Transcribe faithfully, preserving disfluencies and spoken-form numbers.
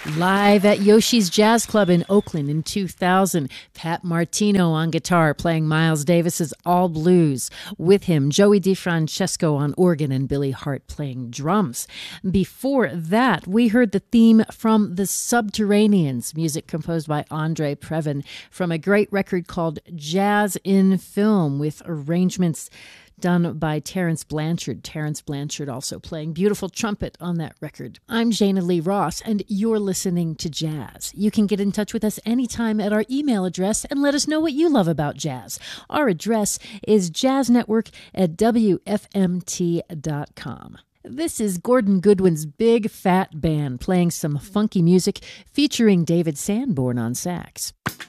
Live at Yoshi's Jazz Club in Oakland in two thousand, Pat Martino on guitar playing Miles Davis's All Blues. With him, Joey DeFrancesco on organ and Billy Hart playing drums. Before that, we heard the theme from The Subterraneans, music composed by Andre Previn from a great record called Jazz in Film with arrangements done by Terence Blanchard. Terence Blanchard also playing beautiful trumpet on that record. I'm Jana Lee Ross, and you're listening to Jazz. You can get in touch with us anytime at our email address and let us know what you love about jazz. Our address is jazznetwork at w f m t dot com. This is Gordon Goodwin's Big Fat Band playing some funky music featuring David Sanborn on sax.